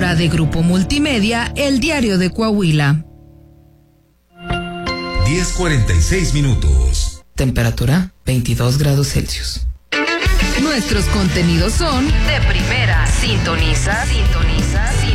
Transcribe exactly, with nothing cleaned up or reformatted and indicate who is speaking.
Speaker 1: lectura de Grupo Multimedia, El Diario de Coahuila.
Speaker 2: diez cuarenta y seis minutos.
Speaker 3: Temperatura veintidós grados Celsius.
Speaker 1: Nuestros contenidos son de primera. Sintoniza, sintoniza